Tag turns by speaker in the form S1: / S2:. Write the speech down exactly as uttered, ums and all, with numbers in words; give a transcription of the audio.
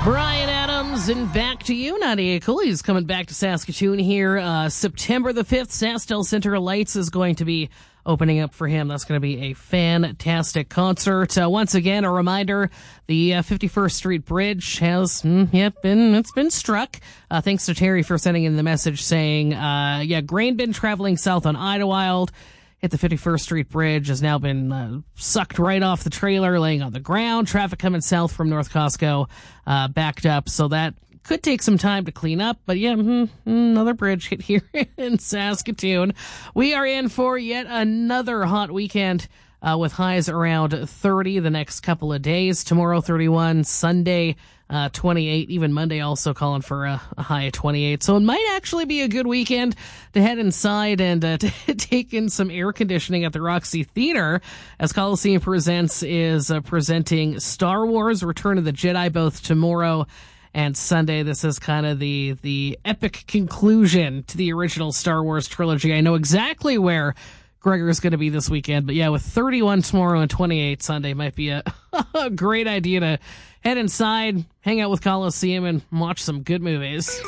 S1: Brian Adams, and back to you, Nadia Cooley's coming back to Saskatoon here. Uh, September the fifth, SaskTel Center Lights is going to be opening up for him. That's going to be a fantastic concert. Uh, once again, a reminder, the uh, fifty-first Street Bridge has, mm, yeah, been, it's been struck. Uh, thanks to Terry for sending in the message saying, uh, yeah, grain bin traveling south on Idlewild hit the fifty-first Street Bridge, has now been uh, sucked right off the trailer, laying on the ground. Traffic coming south from North Costco uh, backed up, so that could take some time to clean up. But yeah, mm, another bridge hit here in Saskatoon. We are in for yet another hot weekend uh, with highs around thirty the next couple of days. Tomorrow, thirty-one. Sunday, Uh, twenty-eight, even Monday also calling for a, a high of twenty-eight. So it might actually be a good weekend to head inside and uh, to take in some air conditioning at the Roxy Theater, as Coliseum Presents is uh, presenting Star Wars Return of the Jedi both tomorrow and Sunday. This is kind of the, the epic conclusion to the original Star Wars trilogy. I know exactly where Gregor is going to be this weekend, but yeah, with thirty-one tomorrow and twenty-eight Sunday, might be a, a great idea to head inside, hang out with Coliseum, and watch some good movies.